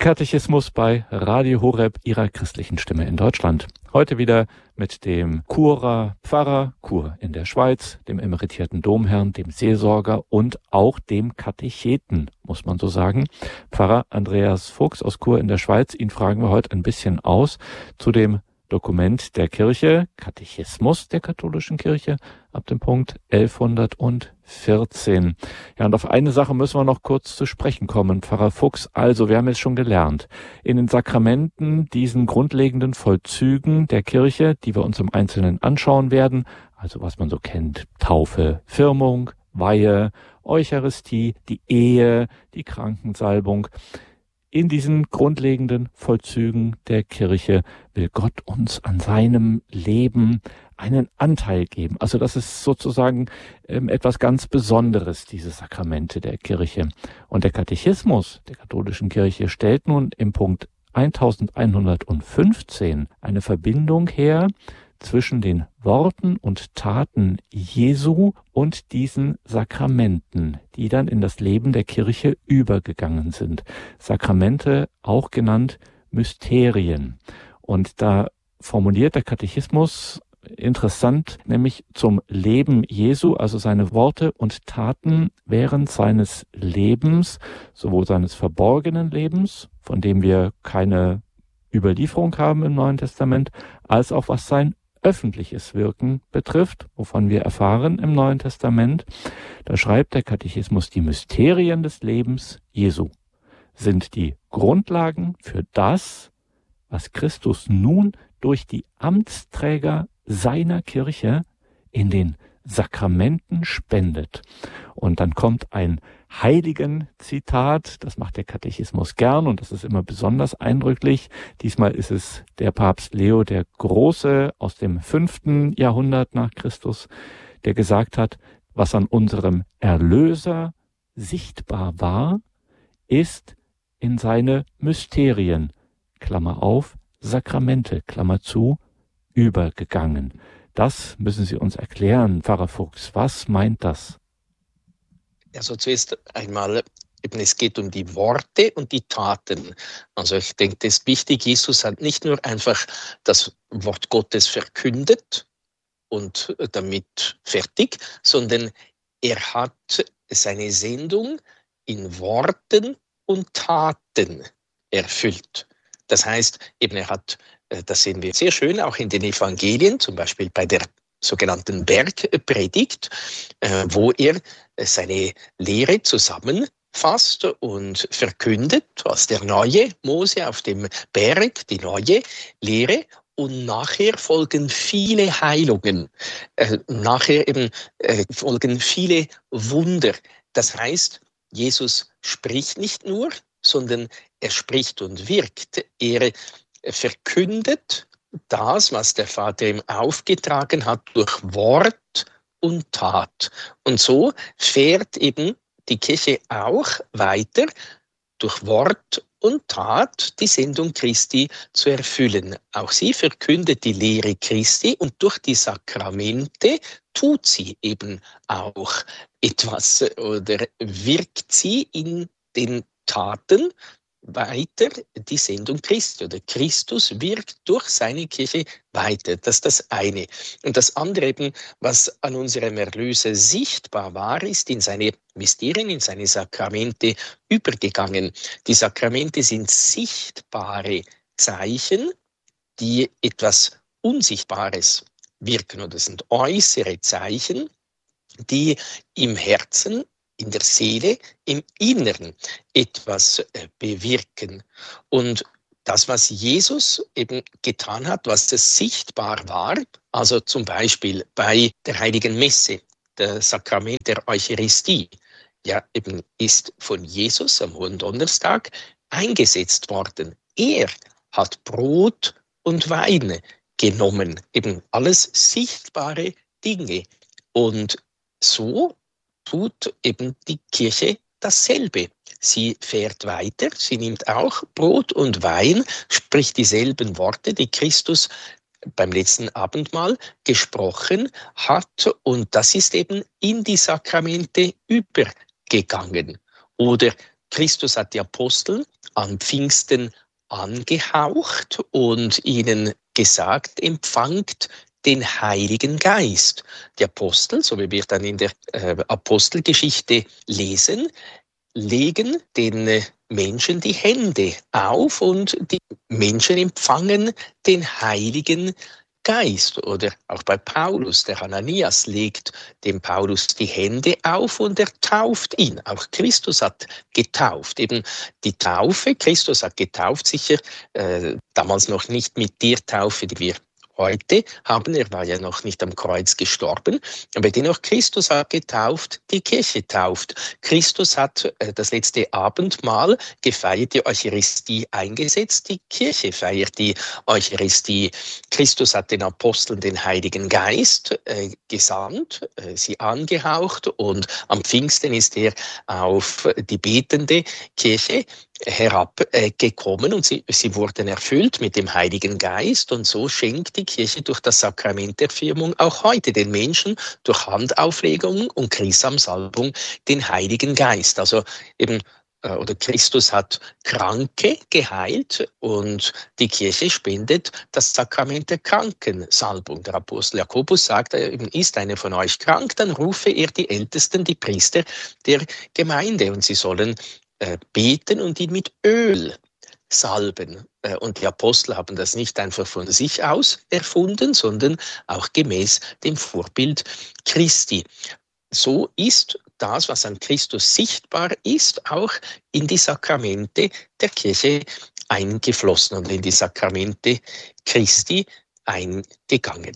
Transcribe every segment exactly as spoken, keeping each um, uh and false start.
Katechismus bei Radio Horeb, Ihrer christlichen Stimme in Deutschland. Heute wieder mit dem Churer Pfarrer, Chur in der Schweiz, dem emeritierten Domherrn, dem Seelsorger und auch dem Katecheten, muss man so sagen. Pfarrer Andreas Fuchs aus Chur in der Schweiz, ihn fragen wir heute ein bisschen aus zu dem Dokument der Kirche, Katechismus der katholischen Kirche, ab dem Punkt elfhundertvierzehn. Ja, und auf eine Sache müssen wir noch kurz zu sprechen kommen, Pfarrer Fuchs. Also, wir haben jetzt schon gelernt, in den Sakramenten, diesen grundlegenden Vollzügen der Kirche, die wir uns im Einzelnen anschauen werden, also was man so kennt, Taufe, Firmung, Weihe, Eucharistie, die Ehe, die Krankensalbung. In diesen grundlegenden Vollzügen der Kirche will Gott uns an seinem Leben einen Anteil geben. Also das ist sozusagen ähm, etwas ganz Besonderes, diese Sakramente der Kirche. Und der Katechismus der katholischen Kirche stellt nun im Punkt elfhundertfünfzehn eine Verbindung her zwischen den Worten und Taten Jesu und diesen Sakramenten, die dann in das Leben der Kirche übergegangen sind. Sakramente, auch genannt Mysterien. Und da formuliert der Katechismus interessant, nämlich zum Leben Jesu, also seine Worte und Taten während seines Lebens, sowohl seines verborgenen Lebens, von dem wir keine Überlieferung haben im Neuen Testament, als auch was sein öffentliches Wirken betrifft, wovon wir erfahren im Neuen Testament. Da schreibt der Katechismus, die Mysterien des Lebens Jesu sind die Grundlagen für das, was Christus nun durch die Amtsträger seiner Kirche in den Sakramenten spendet. Und dann kommt ein Heiligen-Zitat, das macht der Katechismus gern und das ist immer besonders eindrücklich. Diesmal ist es der Papst Leo der Große aus dem fünften Jahrhundert nach Christus, der gesagt hat, was an unserem Erlöser sichtbar war, ist in seine Mysterien, Klammer auf, Sakramente, Klammer zu, übergegangen. Das müssen Sie uns erklären, Pfarrer Fuchs. Was meint das? Also zuerst einmal, eben es geht um die Worte und die Taten. Also ich denke, das ist wichtig. Jesus hat nicht nur einfach das Wort Gottes verkündet und damit fertig, sondern er hat seine Sendung in Worten und Taten erfüllt. Das heißt, eben er hat, das sehen wir sehr schön auch in den Evangelien, zum Beispiel bei der sogenannten Bergpredigt, wo er seine Lehre zusammenfasst und verkündet, als der neue Mose auf dem Berg, die neue Lehre. Und nachher folgen viele Heilungen, äh, nachher eben äh, folgen viele Wunder. Das heißt, Jesus spricht nicht nur, sondern er spricht und wirkt. Er verkündet das, was der Vater ihm aufgetragen hat, durch Wort und Tat. Und so fährt eben die Kirche auch weiter, durch Wort und Tat die Sendung Christi zu erfüllen. Auch sie verkündet die Lehre Christi und durch die Sakramente tut sie eben auch etwas oder wirkt sie in den Taten weiter die Sendung Christi oder Christus wirkt durch seine Kirche weiter. Das ist das eine. Und das andere eben, was an unserem Erlöser sichtbar war, ist in seine Mysterien, in seine Sakramente übergegangen. Die Sakramente sind sichtbare Zeichen, die etwas Unsichtbares wirken oder sind äußere Zeichen, die im Herzen, in der Seele, im Inneren etwas bewirken. Und das, was Jesus eben getan hat, was das sichtbar war, also zum Beispiel bei der Heiligen Messe, der Sakrament der Eucharistie, ja eben ist von Jesus am Hohen Donnerstag eingesetzt worden. Er hat Brot und Wein genommen, eben alles sichtbare Dinge. Und so tut eben die Kirche dasselbe. Sie fährt weiter, sie nimmt auch Brot und Wein, spricht dieselben Worte, die Christus beim letzten Abendmahl gesprochen hat, und das ist eben in die Sakramente übergegangen. Oder Christus hat die Apostel an Pfingsten angehaucht und ihnen gesagt, empfangt den Heiligen Geist. Die Apostel, so wie wir dann in der äh, Apostelgeschichte lesen, legen den äh, Menschen die Hände auf und die Menschen empfangen den Heiligen Geist. Oder auch bei Paulus, der Hananias legt dem Paulus die Hände auf und er tauft ihn. Auch Christus hat getauft. Eben die Taufe, Christus hat getauft, sicher äh, damals noch nicht mit der Taufe, die wir heute haben, er war ja noch nicht am Kreuz gestorben, aber dennoch Christus hat getauft, die Kirche tauft. Christus hat äh, das letzte Abendmahl gefeiert, die Eucharistie eingesetzt, die Kirche feiert die Eucharistie. Christus hat den Aposteln den Heiligen Geist äh, gesandt, äh, sie angehaucht und am Pfingsten ist er auf die betende Kirche herabgekommen und sie, sie wurden erfüllt mit dem Heiligen Geist und so schenkt die Kirche durch das Sakrament der Firmung auch heute den Menschen durch Handauflegung und Chrisamsalbung den Heiligen Geist. Also eben oder Christus hat Kranke geheilt und die Kirche spendet das Sakrament der Krankensalbung. Der Apostel Jakobus sagt, ist einer von euch krank, dann rufe er die Ältesten, die Priester der Gemeinde und sie sollen äh, beten und ihn mit Öl salben. Äh, und die Apostel haben das nicht einfach von sich aus erfunden, sondern auch gemäß dem Vorbild Christi. So ist das, was an Christus sichtbar ist, auch in die Sakramente der Kirche eingeflossen und in die Sakramente Christi eingegangen.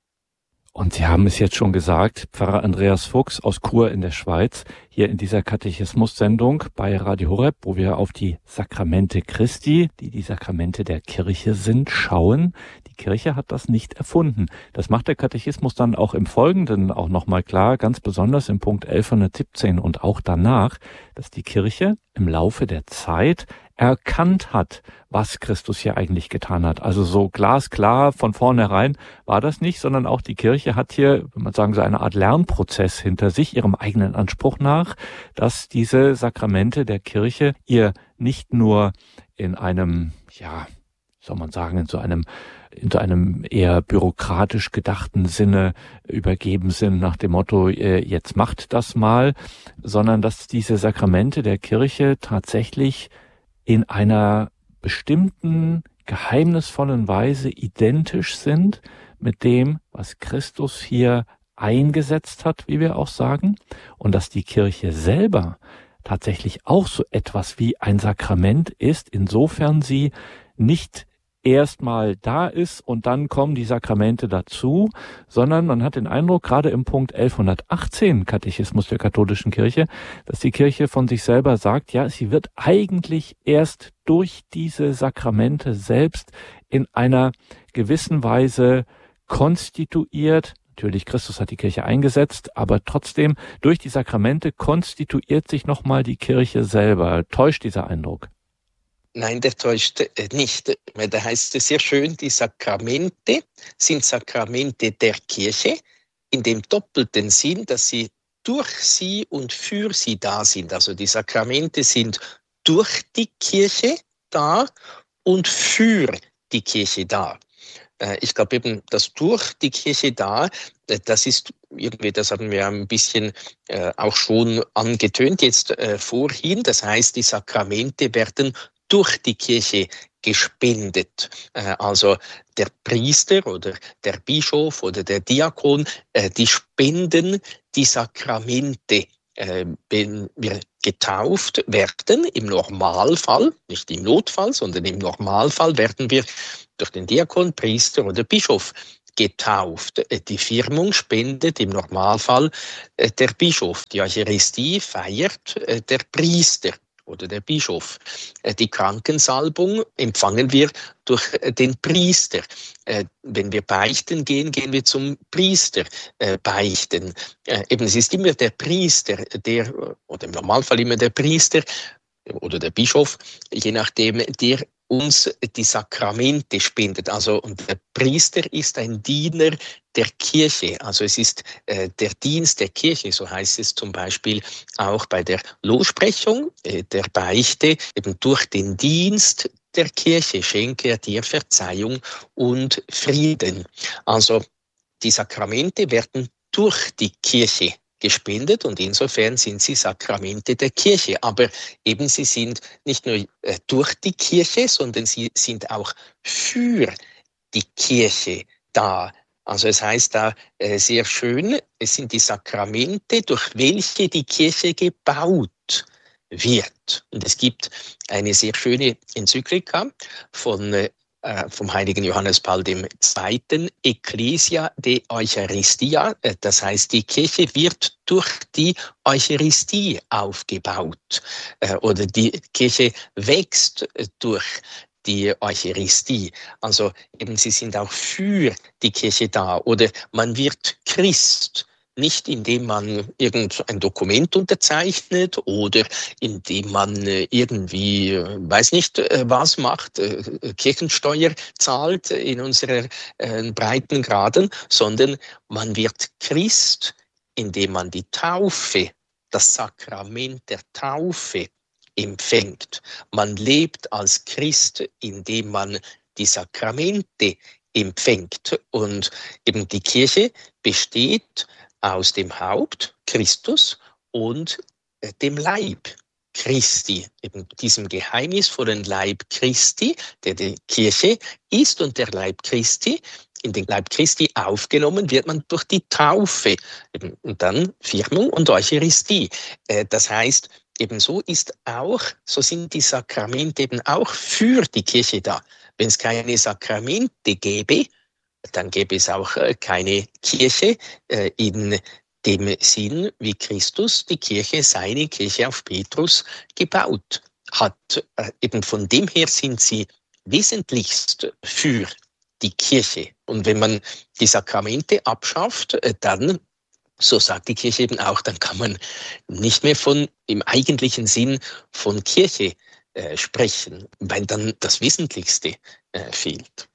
Und Sie haben es jetzt schon gesagt, Pfarrer Andreas Fuchs aus Chur in der Schweiz, hier in dieser Katechismus-Sendung bei Radio Horeb, wo wir auf die Sakramente Christi, die die Sakramente der Kirche sind, schauen. Die Kirche hat das nicht erfunden. Das macht der Katechismus dann auch im Folgenden auch nochmal klar, ganz besonders im Punkt elfhundertsiebzehn und auch danach, dass die Kirche im Laufe der Zeit erkannt hat, was Christus hier eigentlich getan hat. Also so glasklar von vornherein war das nicht, sondern auch die Kirche hat hier, wenn man sagen, so eine Art Lernprozess hinter sich, ihrem eigenen Anspruch nach, dass diese Sakramente der Kirche ihr nicht nur in einem, ja, soll man sagen, in so einem in so einem eher bürokratisch gedachten Sinne übergeben sind, nach dem Motto, jetzt macht das mal, sondern dass diese Sakramente der Kirche tatsächlich in einer bestimmten, geheimnisvollen Weise identisch sind mit dem, was Christus hier eingesetzt hat, wie wir auch sagen, und dass die Kirche selber tatsächlich auch so etwas wie ein Sakrament ist, insofern sie nicht erstmal da ist und dann kommen die Sakramente dazu, sondern man hat den Eindruck, gerade im Punkt elfhundertachtzehn Katechismus der katholischen Kirche, dass die Kirche von sich selber sagt, ja, sie wird eigentlich erst durch diese Sakramente selbst in einer gewissen Weise konstituiert. Natürlich, Christus hat die Kirche eingesetzt, aber trotzdem, durch die Sakramente konstituiert sich nochmal die Kirche selber. Täuscht dieser Eindruck? Nein, der täuscht nicht. Da heißt es sehr schön, die Sakramente sind Sakramente der Kirche in dem doppelten Sinn, dass sie durch sie und für sie da sind. Also die Sakramente sind durch die Kirche da und für die Kirche da. Ich glaube eben, das durch die Kirche da, das ist irgendwie, das haben wir ein bisschen äh, auch schon angetönt jetzt äh, vorhin. Das heißt, die Sakramente werden durch die Kirche gespendet. Äh, also der Priester oder der Bischof oder der Diakon, äh, die spenden die Sakramente. Äh, wenn wir getauft werden, im Normalfall, nicht im Notfall, sondern im Normalfall werden wir durch den Diakon, Priester oder Bischof getauft. Die Firmung spendet im Normalfall der Bischof. Die Eucharistie feiert der Priester oder der Bischof. Die Krankensalbung empfangen wir durch den Priester. Wenn wir beichten gehen, gehen wir zum Priester beichten. Eben, es ist immer der Priester, der, oder im Normalfall immer der Priester oder der Bischof, je nachdem, der uns die Sakramente spendet. Also, und der Priester ist ein Diener der Kirche. Also es ist äh, der Dienst der Kirche, so heißt es zum Beispiel auch bei der Lossprechung, äh, der Beichte, eben durch den Dienst der Kirche schenke er dir Verzeihung und Frieden. Also die Sakramente werden durch die Kirche gespendet und insofern sind sie Sakramente der Kirche. Aber eben sie sind nicht nur äh, durch die Kirche, sondern sie sind auch für die Kirche da. Also es heißt da äh, sehr schön, es sind die Sakramente, durch welche die Kirche gebaut wird. Und es gibt eine sehr schöne Enzyklika von äh, vom heiligen Johannes Paul der Zweite, Ecclesia de Eucharistia. Das heißt, die Kirche wird durch die Eucharistie aufgebaut. Oder die Kirche wächst durch die Eucharistie. Also eben, sie sind auch für die Kirche da. Oder man wird Christ. Nicht indem man irgendein Dokument unterzeichnet oder indem man irgendwie, weiß nicht, was macht, Kirchensteuer zahlt in unseren Breitengraden, sondern man wird Christ, indem man die Taufe, das Sakrament der Taufe empfängt. Man lebt als Christ, indem man die Sakramente empfängt. Und eben die Kirche besteht aus dem Haupt, Christus, und dem Leib Christi, eben diesem geheimnisvollen Leib Christi, der die Kirche ist, und der Leib Christi, in den Leib Christi aufgenommen wird man durch die Taufe, eben, und dann Firmung und Eucharistie. Das heißt, ebenso ist auch, so sind die Sakramente eben auch für die Kirche da. Wenn es keine Sakramente gäbe, dann gäbe es auch keine Kirche äh, in dem Sinn, wie Christus die Kirche, seine Kirche auf Petrus gebaut hat. Äh, eben von dem her sind sie wesentlichst für die Kirche. Und wenn man die Sakramente abschafft, äh, dann, so sagt die Kirche eben auch, dann kann man nicht mehr von, im eigentlichen Sinn von Kirche äh, sprechen, weil dann das Wesentlichste äh, fehlt.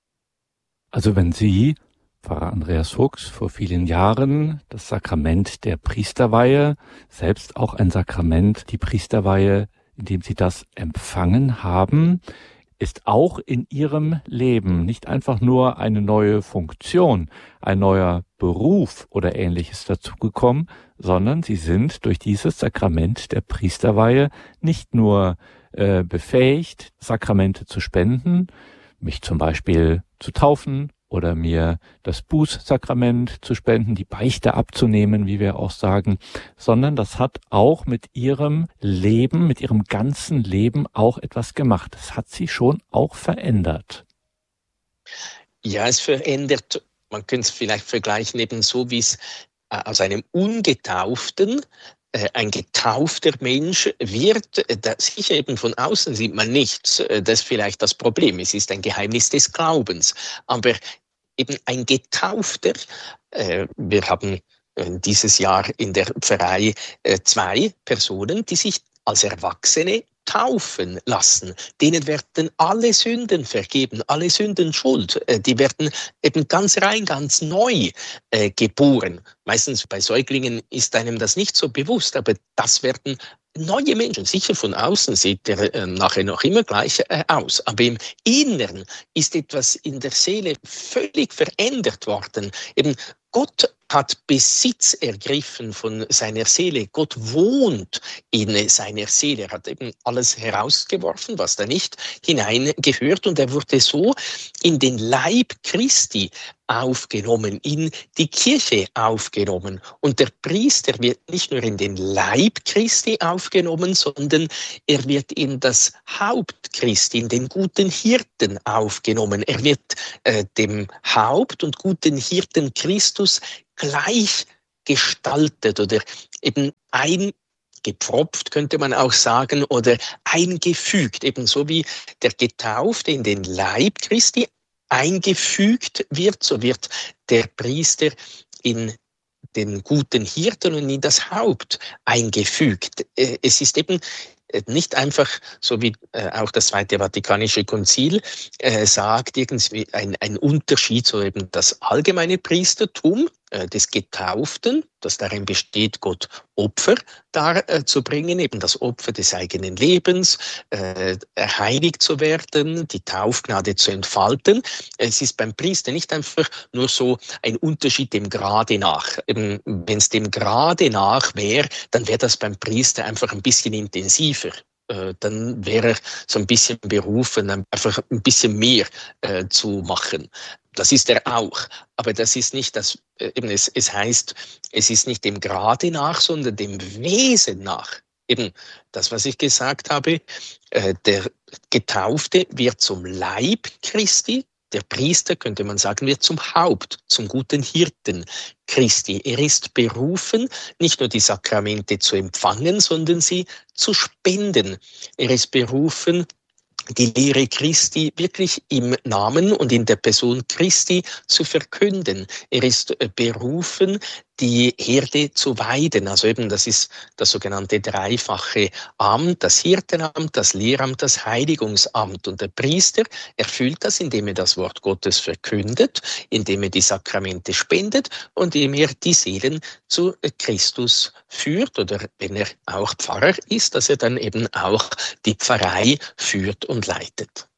Also wenn Sie, Pfarrer Andreas Fuchs, vor vielen Jahren das Sakrament der Priesterweihe, selbst auch ein Sakrament, die Priesterweihe, in dem Sie das empfangen haben, ist auch in Ihrem Leben nicht einfach nur eine neue Funktion, ein neuer Beruf oder Ähnliches dazugekommen, sondern Sie sind durch dieses Sakrament der Priesterweihe nicht nur äh, befähigt, Sakramente zu spenden, mich zum Beispiel zu taufen oder mir das Bußsakrament zu spenden, die Beichte abzunehmen, wie wir auch sagen, sondern das hat auch mit Ihrem Leben, mit Ihrem ganzen Leben auch etwas gemacht. Das hat Sie schon auch verändert. Ja, es verändert, man könnte es vielleicht vergleichen, eben so wie es äh, aus einem Ungetauften ein getaufter Mensch wird, das sicher eben von außen sieht man nichts, das ist vielleicht das Problem, es ist ein Geheimnis des Glaubens, aber eben ein Getaufter, äh, wir haben dieses Jahr in der Pfarrei äh, zwei Personen, die sich als Erwachsene taufen lassen. Denen werden alle Sünden vergeben, alle Sünden Schuld. Äh, die werden eben ganz rein, ganz neu äh, geboren. Meistens bei Säuglingen ist einem das nicht so bewusst, aber das werden neue Menschen. Sicher von außen sieht er äh, nachher noch immer gleich äh, aus, aber im Inneren ist etwas in der Seele völlig verändert worden. Eben Gott hat Besitz ergriffen von seiner Seele. Gott wohnt in seiner Seele. Er hat eben alles herausgeworfen, was da nicht hineingehört. Und er wurde so in den Leib Christi aufgenommen, in die Kirche aufgenommen. Und der Priester wird nicht nur in den Leib Christi aufgenommen, sondern er wird in das Haupt Christi, in den guten Hirten aufgenommen. Er wird äh, dem Haupt und guten Hirten Christus gleich gestaltet oder eben eingepfropft, könnte man auch sagen, oder eingefügt, ebenso wie der Getaufte in den Leib Christi eingefügt wird, so wird der Priester in den guten Hirten und in das Haupt eingefügt. Es ist eben nicht einfach, so wie äh, auch das Zweite Vatikanische Konzil äh, sagt, irgendwie ein, ein Unterschied, so eben das allgemeine Priestertum äh, des Getauften, das darin besteht, Gott Opfer darzubringen, äh, eben das Opfer des eigenen Lebens, äh, heiligt zu werden, die Taufgnade zu entfalten. Es ist beim Priester nicht einfach nur so ein Unterschied dem Grade nach. Wenn es dem Grade nach wäre, dann wäre das beim Priester einfach ein bisschen intensiver. Äh, dann wäre er so ein bisschen berufen, einfach ein bisschen mehr äh, zu machen. Das ist er auch, aber das ist nicht das, äh, eben es, es heißt, es ist nicht dem Grade nach, sondern dem Wesen nach. Eben das, was ich gesagt habe, äh, der Getaufte wird zum Leib Christi, der Priester, könnte man sagen, wird zum Haupt, zum guten Hirten Christi. Er ist berufen, nicht nur die Sakramente zu empfangen, sondern sie zu spenden. Er ist berufen, die Lehre Christi wirklich im Namen und in der Person Christi zu verkünden. Er ist berufen, die Herde zu weiden. Also eben, das ist das sogenannte dreifache Amt, das Hirtenamt, das Lehramt, das Heiligungsamt. Und der Priester erfüllt das, indem er das Wort Gottes verkündet, indem er die Sakramente spendet und indem er die Seelen zu Christus führt. Oder wenn er auch Pfarrer ist, dass er dann eben auch die Pfarrei führt und leitet.